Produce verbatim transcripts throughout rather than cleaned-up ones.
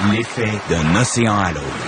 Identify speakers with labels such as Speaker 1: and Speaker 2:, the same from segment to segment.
Speaker 1: L'effet d'un océan à l'autre.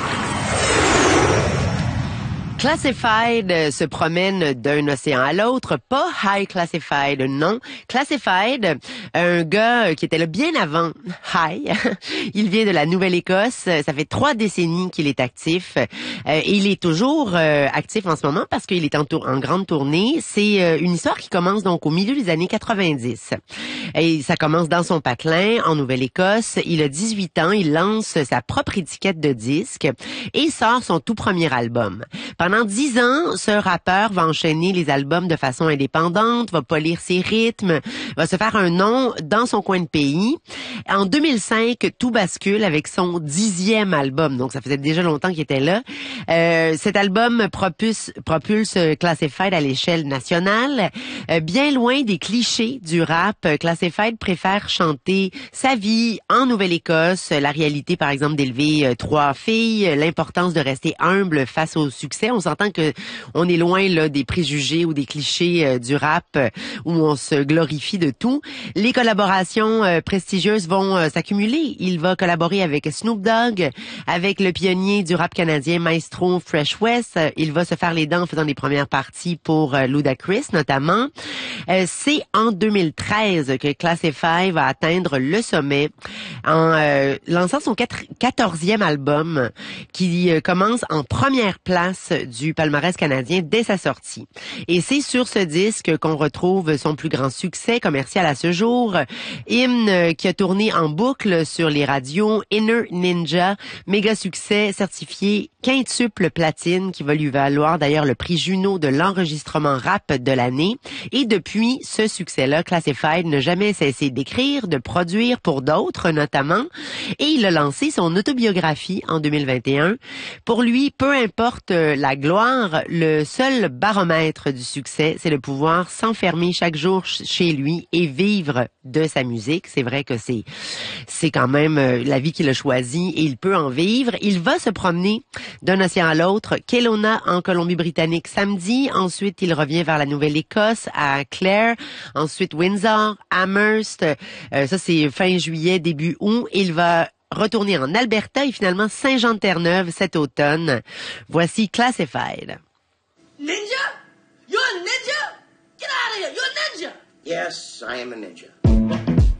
Speaker 2: Classified se promène d'un océan à l'autre, pas High Classified, non. Classified, un gars qui était là bien avant High, il vient de la Nouvelle-Écosse, ça fait trois décennies qu'il est actif, euh, et il est toujours euh, actif en ce moment parce qu'il est en, tour- en grande tournée. C'est euh, une histoire qui commence donc au milieu des années quatre-vingt-dix. Et ça commence dans son patelin, en Nouvelle-Écosse. Il a dix-huit ans, il lance sa propre étiquette de disque et sort son tout premier album. Pendant dix ans, ce rappeur va enchaîner les albums de façon indépendante, va polir ses rythmes, va se faire un nom dans son coin de pays. En deux mille cinq, tout bascule avec son dixième album, donc ça faisait déjà longtemps qu'il était là. Euh, cet album propulse, propulse Classified à l'échelle nationale. Euh, bien loin des clichés du rap, Classified préfère chanter sa vie en Nouvelle-Écosse, la réalité par exemple d'élever euh, trois filles, l'importance de rester humble face au succès. On s'entend que on est loin là des préjugés ou des clichés euh, du rap euh, où on se glorifie de tout. Les collaborations euh, prestigieuses vont euh, s'accumuler. Il va collaborer avec Snoop Dogg, avec le pionnier du rap canadien Maestro Fresh West. Il va se faire les dents en faisant des premières parties pour euh, Ludacris notamment. Euh, c'est en deux mille treize que Classified va atteindre le sommet en euh, lançant son quatorzième album qui euh, commence en première place du palmarès canadien dès sa sortie. Et c'est sur ce disque qu'on retrouve son plus grand succès commercial à ce jour, hymne qui a tourné en boucle sur les radios, Inner Ninja, méga succès certifié quintuple platine qui va lui valoir d'ailleurs le prix Juno de l'enregistrement rap de l'année. Et depuis ce succès-là, Classified n'a jamais cessé d'écrire, de produire pour d'autres notamment, et il a lancé son autobiographie en deux mille vingt et un. Pour lui, peu importe la gloire, le seul baromètre du succès, c'est de pouvoir s'enfermer chaque jour chez lui et vivre de sa musique. C'est vrai que c'est c'est quand même la vie qu'il a choisie et il peut en vivre. Il va se promener d'un océan à l'autre, Kelowna en Colombie-Britannique samedi. Ensuite, il revient vers la Nouvelle-Écosse à Clare. Ensuite, Windsor, Amherst. Euh, ça, c'est fin juillet, début août. Il va retourner en Alberta et finalement Saint-Jean-de-Terre-Neuve cet automne. Voici Classified.
Speaker 3: Ninja? You're a ninja? Get out of here! You're a ninja!
Speaker 4: Yes, I am a ninja.